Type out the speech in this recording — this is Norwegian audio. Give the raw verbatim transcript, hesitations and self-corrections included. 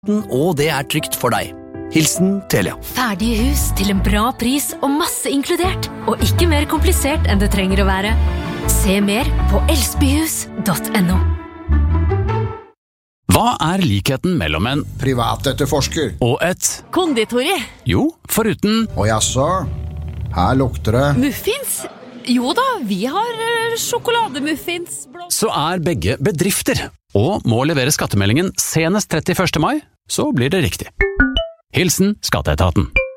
og det er trygt for deg. Hilsen Telia. Ferdige hus til en bra pris og masse inkludert, og ikke mer komplisert enn det trenger å være. Se mer på elsbyhus punktum no. Hva er likheten mellom en privatetterforsker og et Konditori. Jo, foruten Og jaså, her lukter det Muffins? Jo da, vi har uh, sjokolademuffins. så er begge bedrifter, og må levere skattemeldingen senest trettiførste mai, så blir det riktig. Hilsen Skatteetaten.